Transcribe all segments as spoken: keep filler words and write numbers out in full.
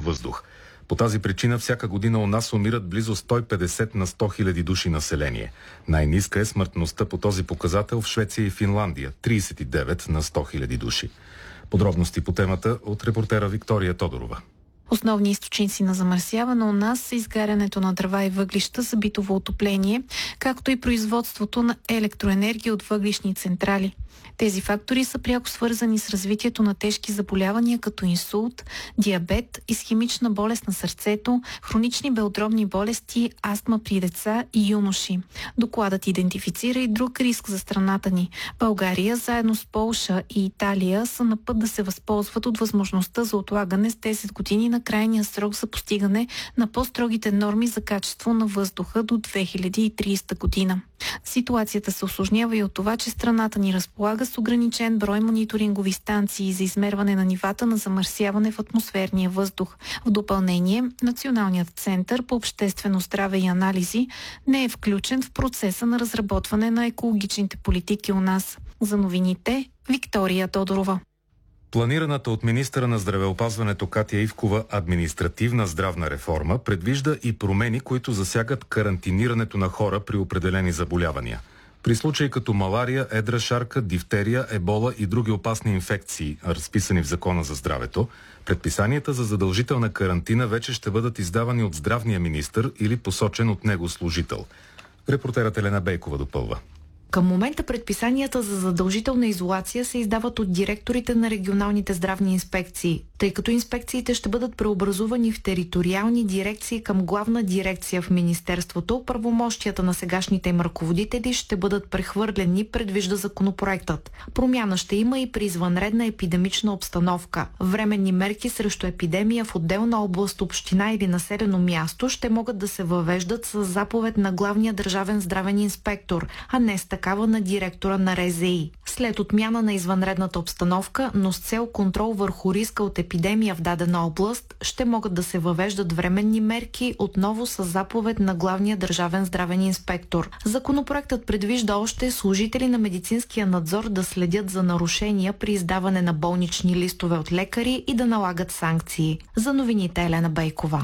въздух. По тази причина всяка година у нас умират близо сто и петдесет на сто хиляди души население. Най-ниска е смъртността по този показател в Швеция и Финландия – тридесет и девет на сто хиляди души. Подробности по темата от репортера Виктория Тодорова. Основни източници на замърсяване у нас са изгарянето на дърва и въглища за битово отопление, както и производството на електроенергия от въглищни централи. Тези фактори са пряко свързани с развитието на тежки заболявания като инсулт, диабет, исхемична болест на сърцето, хронични белодробни болести, астма при деца и юноши. Докладът идентифицира и друг риск за страната ни. България, заедно с Полша и Италия, са на път да се възползват от възможността за отлагане с десет години на крайния срок за постигане на по-строгите норми за качество на въздуха до две хиляди и тридесета година. Ситуацията се усложнява и от това, че страната ни разполага с ограничен брой мониторингови станции за измерване на нивата на замърсяване в атмосферния въздух. В допълнение, Националният център по обществено здраве и анализи не е включен в процеса на разработване на екологичните политики у нас. За новините, Виктория Тодорова. Планираната от министъра на здравеопазването Катя Ивкова административна здравна реформа предвижда и промени, които засягат карантинирането на хора при определени заболявания. При случаи като малария, едра шарка, дифтерия, ебола и други опасни инфекции, разписани в Закона за здравето, предписанията за задължителна карантина вече ще бъдат издавани от здравния министър или посочен от него служител. Репортерът Елена Бейкова допълва. Към момента предписанията за задължителна изолация се издават от директорите на регионалните здравни инспекции, тъй като инспекциите ще бъдат преобразувани в териториални дирекции към главна дирекция в Министерството. Правомощията на сегашните им ръководители ще бъдат прехвърлени, предвижда законопроектът. Промяна ще има и при извънредна епидемична обстановка. Временни мерки срещу епидемия в отделна област, община или населено място ще могат да се въвеждат с заповед на главния държавен здравен инспектор, а не с такава на директора на РЗИ. След отмяна на извънредната обстановка, но с цел контрол върху риска от епидемия в дадена област, ще могат да се въвеждат временни мерки отново с заповед на главния държавен здравен инспектор. Законопроектът предвижда още служители на медицинския надзор да следят за нарушения при издаване на болнични листове от лекари и да налагат санкции. За новините Елена Бейкова.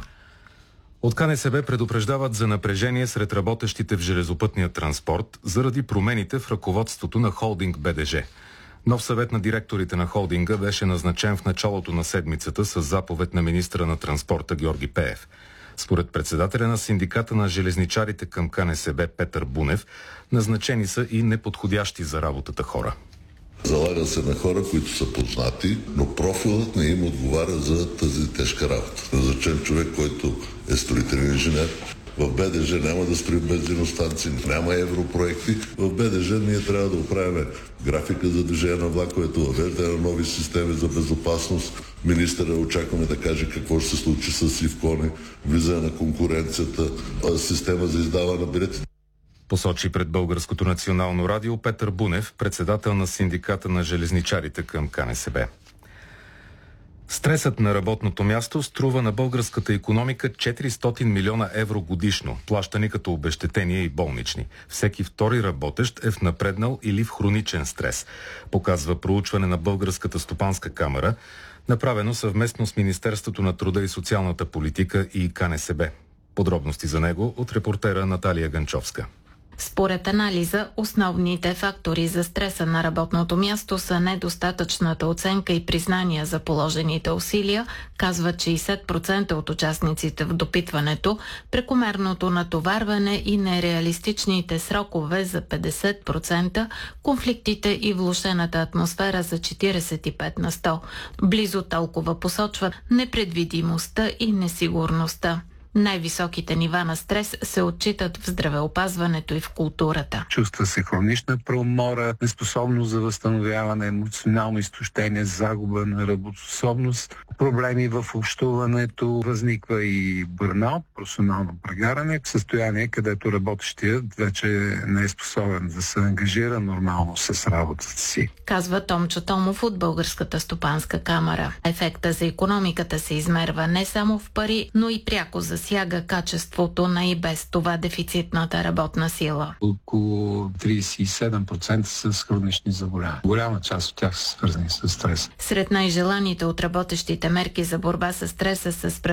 От КНСБ предупреждават за напрежение сред работещите в железопътния транспорт заради промените в ръководството на холдинг БДЖ. Нов съвет на директорите на холдинга беше назначен в началото на седмицата с заповед на министъра на транспорта Георги Пеев. Според председателя на синдиката на железничарите към КНСБ Петър Бунев, назначени са и неподходящи за работата хора. Залага се на хора, които са познати, но профилът не им отговаря за тази тежка работа. Назначен човек, който е строителен инженер. В БДЖ няма да строим бензиностанции, няма европроекти. В БДЖ ние трябва да оправим графика за движение на влаковете, въвеждане на нови системи за безопасност. Министъра очакваме да каже какво ще се случи с Сивкони, влизане на конкуренцията, система за издаване на билети. Посочи пред Българското национално радио Петър Бунев, председател на синдиката на железничарите към КНСБ. Стресът на работното място струва на българската икономика четиристотин милиона евро годишно, плащани като обезщетения и болнични. Всеки втори работещ е в напреднал или в хроничен стрес, показва проучване на Българската стопанска камара, направено съвместно с Министерството на труда и социалната политика и КНСБ. Подробности за него от репортера Наталия Ганчовска. Според анализа, основните фактори за стреса на работното място са недостатъчната оценка и признания за положените усилия, казват шейсет процента от участниците в допитването, прекомерното натоварване и нереалистичните срокове за петдесет процента, конфликтите и влошената атмосфера за четиридесет и пет на сто. Близо толкова посочват непредвидимостта и несигурността. Най-високите нива на стрес се отчитат в здравеопазването и в културата. Чувства се хронична преумора, неспособност за възстановяване, емоционално изтощение, загуба на работоспособност, проблеми в общуването, възниква и бърнаут, професионално прегаране, състояние, където работещият вече не е способен да се ангажира нормално с работата си. Казва Томчо Томов от Българската стопанска камара. Ефекта за икономиката се измерва не само в пари, но и пряко засяга качеството на и без това дефицитната работна сила. Около тридесет и седем процента са с хронични заболявания. Голяма част от тях са свързани с стрес. Сред най-желаните от работещите мерки за борба с стреса с